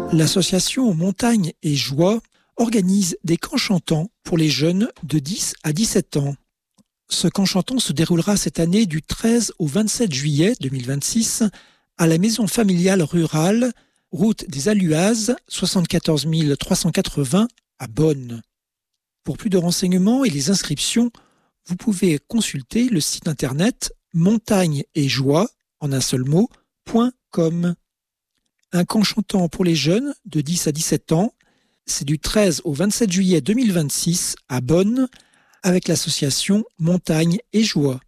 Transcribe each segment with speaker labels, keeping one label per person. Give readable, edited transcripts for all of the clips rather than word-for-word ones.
Speaker 1: L'association Montagne et Joie organise des camps chantants pour les jeunes de 10 à 17 ans. Ce camp chantant se déroulera cette année du 13 au 27 juillet 2026 à la maison familiale rurale, route des Aluazes, 74 380 à Bonn. Pour plus de renseignements et les inscriptions, vous pouvez consulter le site internet montagne et joie en un seul mot, .com. Un camp chantant pour les jeunes de 10 à 17 ans, c'est du 13 au 27 juillet 2026 à Bonn avec l'association Montagne et Joie.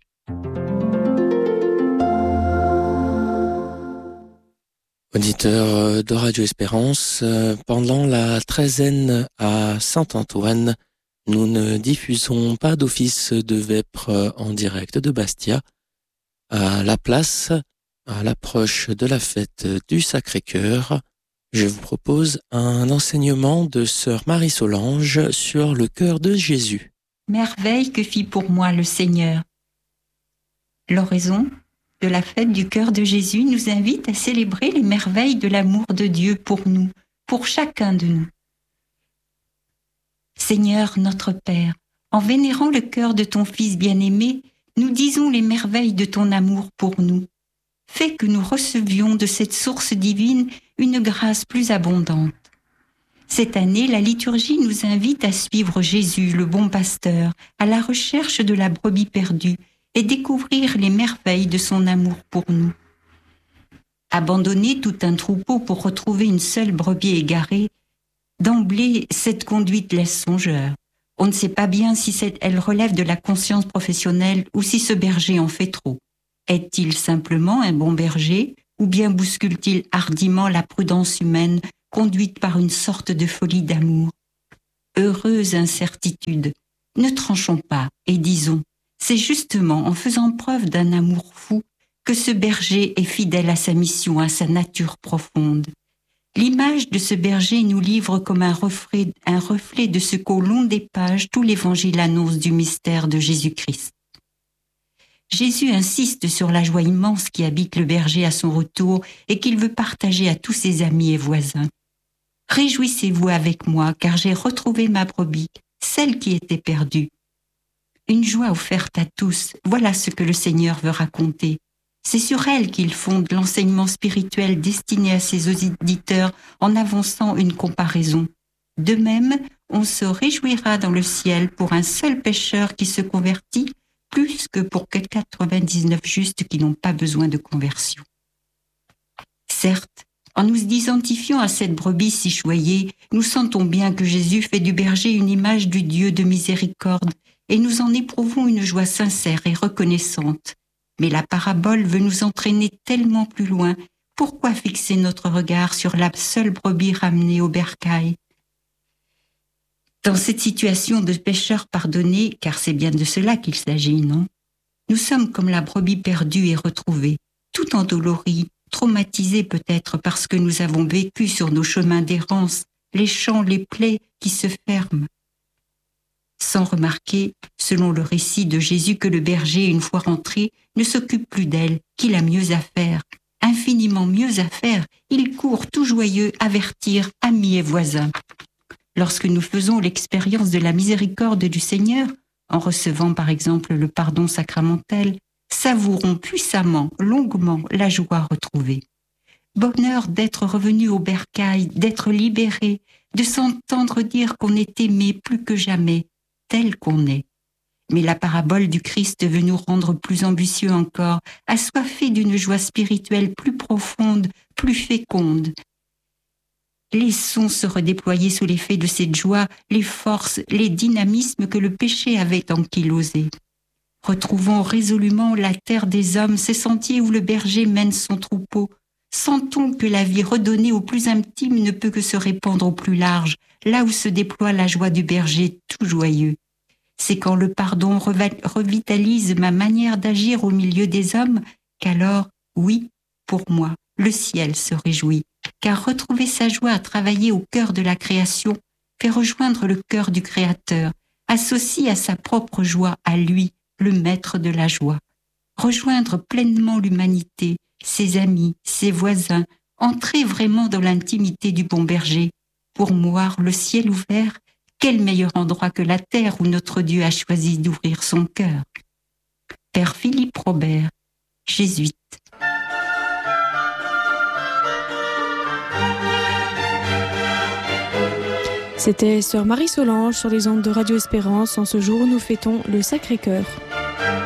Speaker 2: Auditeurs de Radio Espérance, pendant la treizaine à Saint-Antoine, nous ne diffusons pas d'office de vêpres en direct de Bastia. À la place, à l'approche de la fête du Sacré-Cœur, je vous propose un enseignement de sœur Marie-Solange sur le cœur de Jésus.
Speaker 3: Merveille que fit pour moi le Seigneur. L'oraison de la fête du cœur de Jésus nous invite à célébrer les merveilles de l'amour de Dieu pour nous, pour chacun de nous. Seigneur notre Père, en vénérant le cœur de ton Fils bien-aimé, nous disons les merveilles de ton amour pour nous. Fais que nous recevions de cette source divine une grâce plus abondante. Cette année, la liturgie nous invite à suivre Jésus, le bon pasteur, à la recherche de la brebis perdue et découvrir les merveilles de son amour pour nous. Abandonner tout un troupeau pour retrouver une seule brebis égarée, d'emblée, cette conduite laisse songeur. On ne sait pas bien si elle relève de la conscience professionnelle ou si ce berger en fait trop. Est-il simplement un bon berger ou bien bouscule-t-il hardiment la prudence humaine conduite par une sorte de folie d'amour? Heureuse incertitude, ne tranchons pas et disons, c'est justement en faisant preuve d'un amour fou que ce berger est fidèle à sa mission, à sa nature profonde. L'image de ce berger nous livre comme un reflet de ce qu'au long des pages tout l'Évangile annonce du mystère de Jésus-Christ. Jésus insiste sur la joie immense qui habite le berger à son retour et qu'il veut partager à tous ses amis et voisins. « Réjouissez-vous avec moi, car j'ai retrouvé ma brebis, celle qui était perdue. » Une joie offerte à tous, voilà ce que le Seigneur veut raconter. C'est sur elle qu'il fonde l'enseignement spirituel destiné à ses auditeurs en avançant une comparaison. De même, on se réjouira dans le ciel pour un seul pécheur qui se convertit, plus que pour 99 justes qui n'ont pas besoin de conversion. Certes, en nous identifiant à cette brebis si choyée, nous sentons bien que Jésus fait du berger une image du Dieu de miséricorde et nous en éprouvons une joie sincère et reconnaissante. Mais la parabole veut nous entraîner tellement plus loin. Pourquoi fixer notre regard sur la seule brebis ramenée au bercail? Dans cette situation de pécheur pardonné, car c'est bien de cela qu'il s'agit, non? Nous sommes comme la brebis perdue et retrouvée, tout endolorie, traumatisée peut-être parce que nous avons vécu sur nos chemins d'errance, les champs, les plaies qui se ferment. Sans remarquer, selon le récit de Jésus, que le berger, une fois rentré, ne s'occupe plus d'elle, qu'il a mieux à faire, infiniment mieux à faire. Il court tout joyeux avertir amis et voisins. Lorsque nous faisons l'expérience de la miséricorde du Seigneur, en recevant par exemple le pardon sacramentel, savourons puissamment, longuement la joie retrouvée. Bonheur d'être revenu au bercail, d'être libéré, de s'entendre dire qu'on est aimé plus que jamais, tel qu'on est. Mais la parabole du Christ veut nous rendre plus ambitieux encore, assoiffés d'une joie spirituelle plus profonde, plus féconde. Laissons se redéployer sous l'effet de cette joie les forces, les dynamismes que le péché avait ankylosés. Retrouvons résolument la terre des hommes, ces sentiers où le berger mène son troupeau. Sentons que la vie redonnée au plus intime ne peut que se répandre au plus large, là où se déploie la joie du berger tout joyeux. C'est quand le pardon revitalise ma manière d'agir au milieu des hommes qu'alors, oui, pour moi, le ciel se réjouit. Car retrouver sa joie à travailler au cœur de la création fait rejoindre le cœur du Créateur, associe à sa propre joie à lui, le maître de la joie. Rejoindre pleinement l'humanité, ses amis, ses voisins, Entrez vraiment dans l'intimité du bon berger. Pour moire le ciel ouvert, quel meilleur endroit que la terre où notre Dieu a choisi d'ouvrir son cœur. Père Philippe Robert, jésuite.
Speaker 4: C'était Sœur Marie Solange sur les ondes de Radio Espérance en ce jour où nous fêtons le Sacré-Cœur.